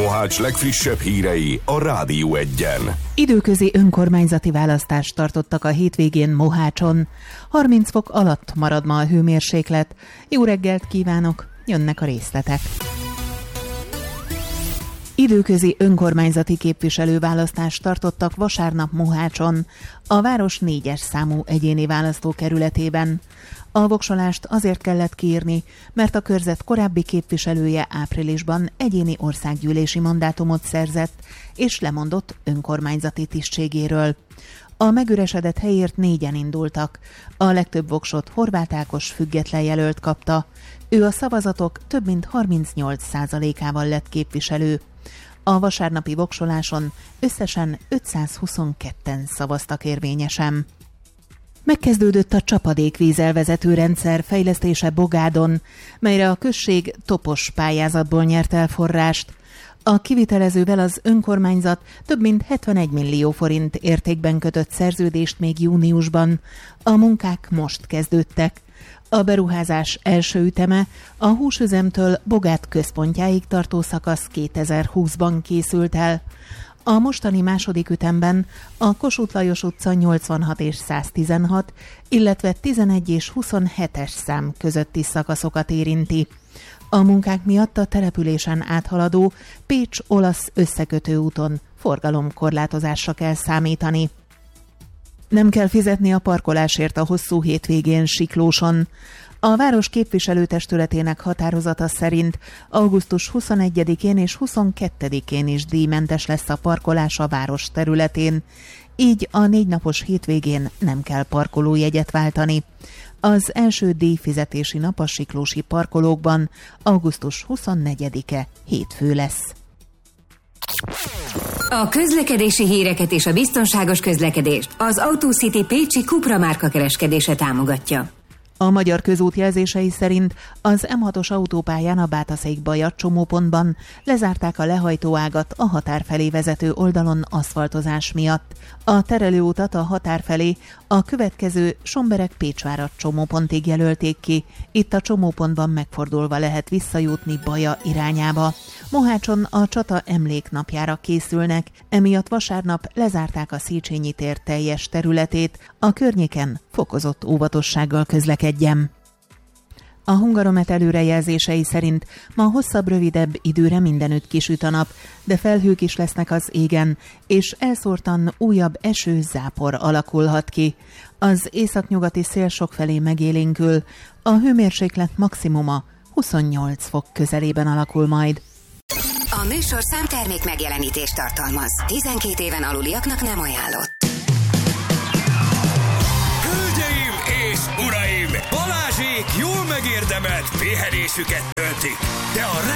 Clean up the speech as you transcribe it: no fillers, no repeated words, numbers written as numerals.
Mohács legfrissebb hírei a Rádió Egyen. Időközi önkormányzati választást tartottak a hétvégén Mohácson. 30 fok alatt marad ma a hőmérséklet. Jó reggelt kívánok, jönnek a részletek. Időközi önkormányzati képviselőválasztást tartottak vasárnap Mohácson, a város 4-es számú egyéni választókerületében. A voksolást azért kellett kiírni, mert a körzet korábbi képviselője áprilisban egyéni országgyűlési mandátumot szerzett, és lemondott önkormányzati tisztségéről. A megüresedett helyért 4-en indultak. A legtöbb voksot Horváth Ákos független jelölt kapta. Ő a szavazatok több mint 38%-ával lett képviselő. A vasárnapi voksoláson összesen 522-en szavaztak érvényesen. Megkezdődött a csapadékvízelvezető rendszer fejlesztése Bogádon, melyre a község topos pályázatból nyert el forrást. A kivitelezővel az önkormányzat több mint 71 millió forint értékben kötött szerződést még júniusban. A munkák most kezdődtek. A beruházás első üteme a húsüzemtől Bogád központjáig tartó szakasz 2020-ban készült el. A mostani második ütemben a Kossuth Lajos utca 86 és 116, illetve 11 és 27-es szám közötti szakaszokat érinti. A munkák miatt a településen áthaladó Pécs-Olasz összekötő úton forgalomkorlátozásra kell számítani. Nem kell fizetni a parkolásért a hosszú hétvégén Siklóson. A város képviselőtestületének határozata szerint augusztus 21-én és 22-én is díjmentes lesz a parkolás a város területén, így a 4 napos hétvégén nem kell parkolójegyet váltani. Az első díjfizetési nap a siklósi parkolókban augusztus 24-e hétfő lesz. A közlekedési híreket és a biztonságos közlekedést az Autocity Pécsi Cupra márka kereskedése támogatja. A Magyar Közút jelzései szerint az M6-os autópályán a Bátaszék-Bajat csomópontban lezárták a lehajtóágat a határ felé vezető oldalon aszfaltozás miatt. A terelőutat a határ felé a következő Sombereg-Pécsvárad csomópontig jelölték ki. Itt a csomópontban megfordulva lehet visszajutni Baja irányába. Mohácson a csata emléknapjára készülnek, emiatt vasárnap lezárták a Széchenyi tér teljes területét, a környéken fokozott óvatossággal közlekedjen. A Hungaromet előrejelzései szerint ma hosszabb, rövidebb időre mindenütt kisüt a nap, de felhők is lesznek az égen, és elszórtan újabb eső-zápor alakulhat ki. Az északnyugati szél sokfelé megélénkül, a hőmérséklet maximuma 28 fok közelében alakul majd. A műsor számtermék megjelenítést tartalmaz. 12 éven aluliaknak nem ajánlott. Hölgyeim és uraim! Balázsék jól megérdemelt pihenésüket töltik, de a